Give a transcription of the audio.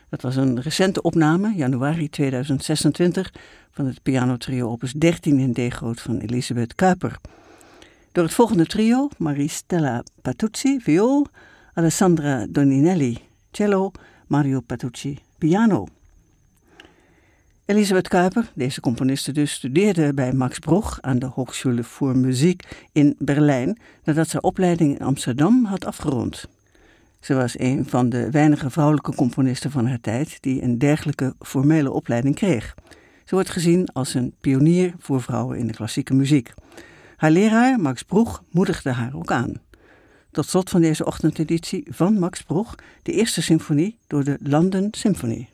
Dat was een recente opname, januari 2026, van het pianotrio opus 13 in D-groot van Elisabeth Kuiper. Door het volgende trio, Maristella Patuzzi, viool, Alessandra Doninelli, cello, Mario Patuzzi, piano. Elisabeth Kuiper, deze componiste dus, studeerde bij Max Bruch aan de Hochschule für Musik in Berlijn, nadat ze opleiding in Amsterdam had afgerond. Ze was een van de weinige vrouwelijke componisten van haar tijd die een dergelijke formele opleiding kreeg. Ze wordt gezien als een pionier voor vrouwen in de klassieke muziek. Haar leraar, Max Bruch, moedigde haar ook aan. Tot slot van deze ochtendeditie van Max Bruch, de eerste symfonie door de London Symphony.